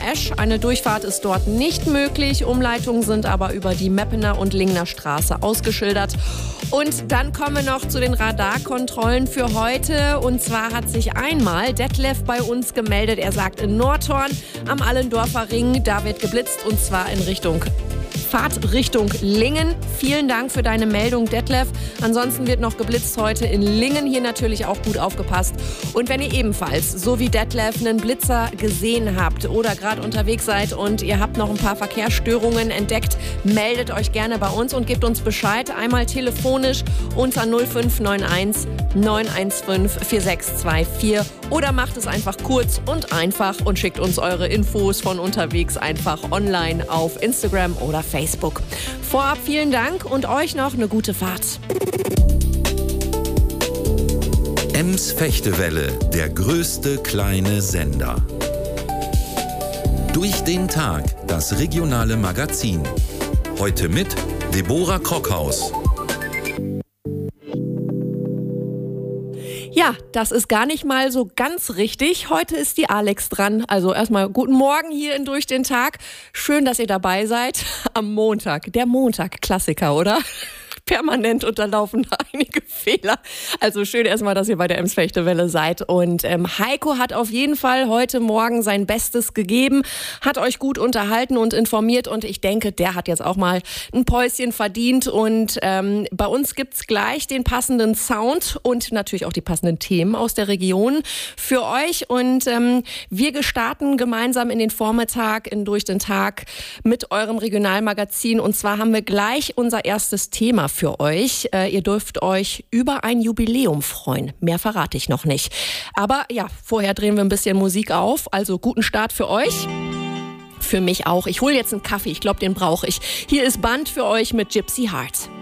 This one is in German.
Esch. Eine Durchfahrt ist dort nicht möglich. Umleitungen sind aber über die Meppener und Lingner Straße ausgeschildert. Und dann kommen wir noch zu den Radarkontrollen für heute. Und zwar hat sich einmal Detlef bei uns gemeldet. Er sagt, in Nordhorn am Allendorfer Ring, da wird geblitzt und zwar in Fahrtrichtung Lingen. Vielen Dank für deine Meldung, Detlef. Ansonsten wird noch geblitzt heute in Lingen. Hier natürlich auch gut aufgepasst. Und wenn ihr ebenfalls, so wie Detlef, einen Blitzer gesehen habt oder gerade unterwegs seid und ihr habt noch ein paar Verkehrsstörungen entdeckt, meldet euch gerne bei uns und gebt uns Bescheid. Einmal telefonisch unter 0591 915 4624 oder macht es einfach kurz und einfach und schickt uns eure Infos von unterwegs einfach online auf Instagram oder Facebook. Vorab vielen Dank und euch noch eine gute Fahrt. Ems Fechtewelle, der größte kleine Sender. Durch den Tag, das regionale Magazin. Heute mit Deborah Krockhaus. Ja, das ist gar nicht mal so ganz richtig. Heute ist die Alex dran. Also erstmal guten Morgen hier in Durch den Tag. Schön, dass ihr dabei seid am Montag. Der Montag, Klassiker, oder? Permanent unterlaufen einige Fehler. Also schön erstmal, dass ihr bei der Ems Fechtewelle seid. Und Heiko hat auf jeden Fall heute Morgen sein Bestes gegeben, hat euch gut unterhalten und informiert. Und ich denke, der hat jetzt auch mal ein Päuschen verdient. Und bei uns gibt's gleich den passenden Sound und natürlich auch die passenden Themen aus der Region für euch. Und wir gestarten gemeinsam in den Vormittag, durch den Tag mit eurem Regionalmagazin. Und zwar haben wir gleich unser erstes Thema für euch. Ihr dürft euch über ein Jubiläum freuen. Mehr verrate ich noch nicht. Aber ja, vorher drehen wir ein bisschen Musik auf. Also guten Start für euch. Für mich auch. Ich hole jetzt einen Kaffee. Ich glaube, den brauche ich. Hier ist Band für euch mit Gypsy Heart.